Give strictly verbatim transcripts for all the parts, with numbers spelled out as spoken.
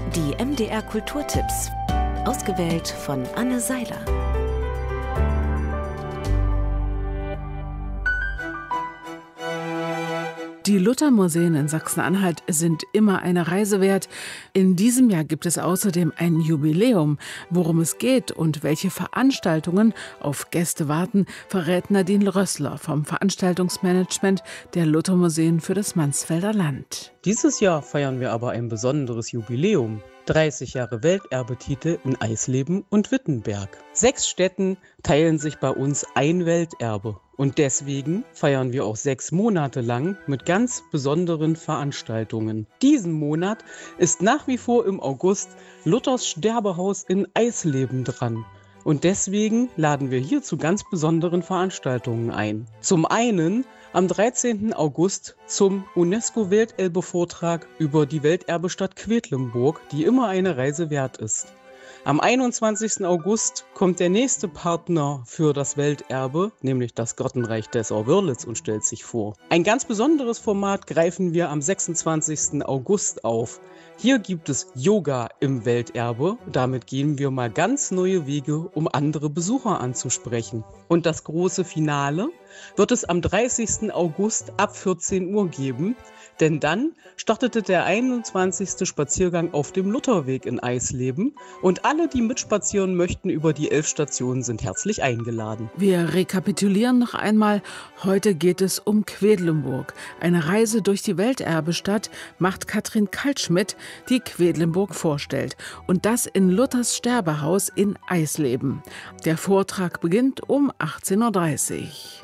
Die M D R Kulturtipps. Ausgewählt von Anne Seiler. Die Luthermuseen in Sachsen-Anhalt sind immer eine Reise wert. In diesem Jahr gibt es außerdem ein Jubiläum. Worum es geht und welche Veranstaltungen auf Gäste warten, verrät Nadine Rössler vom Veranstaltungsmanagement der Luthermuseen für das Mansfelder Land. Dieses Jahr feiern wir aber ein besonderes Jubiläum. dreißig Jahre Welterbetitel in Eisleben und Wittenberg. Sechs Städten teilen sich bei uns ein Welterbe. Und deswegen feiern wir auch sechs Monate lang mit ganz besonderen Veranstaltungen. Diesen Monat ist nach wie vor im August Luthers Sterbehaus in Eisleben dran. Und deswegen laden wir hier zu ganz besonderen Veranstaltungen ein. Zum einen am dreizehnten August zum UNESCO-Welterbe-Vortrag über die Welterbestadt Quedlinburg, die immer eine Reise wert ist. Am einundzwanzigsten August kommt der nächste Partner für das Welterbe, nämlich das Grottenreich Dessau-Wörlitz, und stellt sich vor. Ein ganz besonderes Format greifen wir am sechsundzwanzigsten August auf. Hier gibt es Yoga im Welterbe. Damit gehen wir mal ganz neue Wege, um andere Besucher anzusprechen. Und das große Finale wird es am dreißigsten August ab vierzehn Uhr geben. Denn dann startete der einundzwanzigste Spaziergang auf dem Lutherweg in Eisleben. Und alle, die mitspazieren möchten über die elf Stationen, sind herzlich eingeladen. Wir rekapitulieren noch einmal. Heute geht es um Quedlinburg. Eine Reise durch die Welterbestadt macht Katrin Kaltschmidt, die Quedlinburg vorstellt. Und das in Luthers Sterbehaus in Eisleben. Der Vortrag beginnt um achtzehn Uhr dreißig.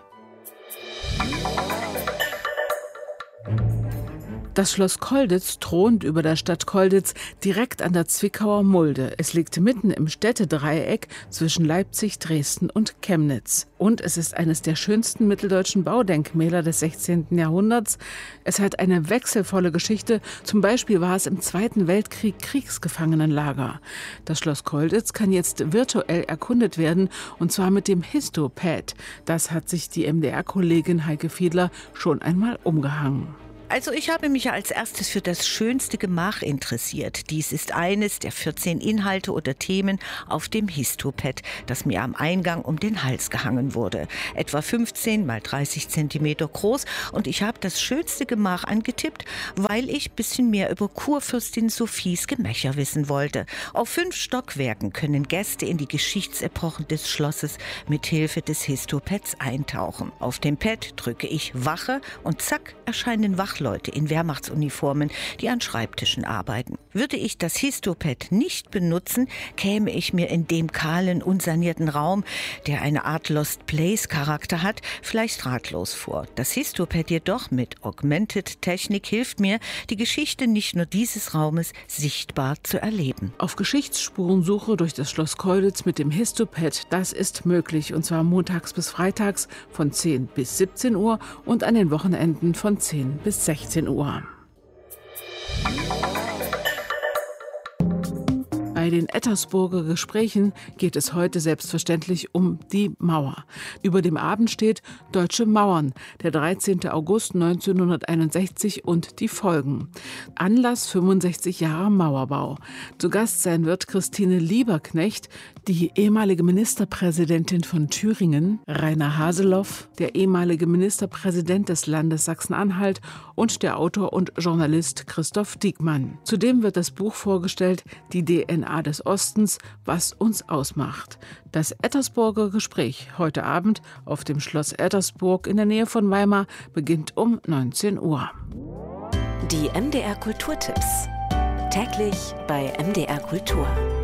Das Schloss Colditz thront über der Stadt Colditz direkt an der Zwickauer Mulde. Es liegt mitten im Städtedreieck zwischen Leipzig, Dresden und Chemnitz. Und es ist eines der schönsten mitteldeutschen Baudenkmäler des sechzehnten Jahrhunderts. Es hat eine wechselvolle Geschichte. Zum Beispiel war es im Zweiten Weltkrieg Kriegsgefangenenlager. Das Schloss Colditz kann jetzt virtuell erkundet werden, und zwar mit dem Histopad. Das hat sich die M D R-Kollegin Heike Fiedler schon einmal umgehangen. Also ich habe mich ja als erstes für das schönste Gemach interessiert. Dies ist eines der vierzehn Inhalte oder Themen auf dem Histopad, das mir am Eingang um den Hals gehangen wurde. Etwa fünfzehn mal dreißig Zentimeter groß, und ich habe das schönste Gemach angetippt, weil ich ein bisschen mehr über Kurfürstin Sophies Gemächer wissen wollte. Auf fünf Stockwerken können Gäste in die Geschichtsepochen des Schlosses mit Hilfe des Histopads eintauchen. Auf dem Pad drücke ich Wache und zack, erscheinen Wachleute in Wehrmachtsuniformen, die an Schreibtischen arbeiten. Würde ich das Histopad nicht benutzen, käme ich mir in dem kahlen, unsanierten Raum, der eine Art Lost Place-Charakter hat, vielleicht ratlos vor. Das Histopad jedoch mit Augmented Technik hilft mir, die Geschichte nicht nur dieses Raumes sichtbar zu erleben. Auf Geschichtsspurensuche durch das Schloss Colditz mit dem Histopad, das ist möglich, und zwar montags bis freitags von zehn bis siebzehn Uhr und an den Wochenenden von zehn bis sechzehn Uhr. Bei den Ettersburger Gesprächen geht es heute selbstverständlich um die Mauer. Über dem Abend steht Deutsche Mauern, der dreizehnten August neunzehnhunderteinundsechzig und die Folgen. Anlass fünfundsechzig Jahre Mauerbau. Zu Gast sein wird Christine Lieberknecht, die ehemalige Ministerpräsidentin von Thüringen, Rainer Haseloff, der ehemalige Ministerpräsident des Landes Sachsen-Anhalt und der Autor und Journalist Christoph Diekmann. Zudem wird das Buch vorgestellt, die D N A des Ostens, was uns ausmacht. Das Ettersburger Gespräch heute Abend auf dem Schloss Ettersburg in der Nähe von Weimar beginnt um neunzehn Uhr. Die M D R Kulturtipps. Täglich bei M D R Kultur.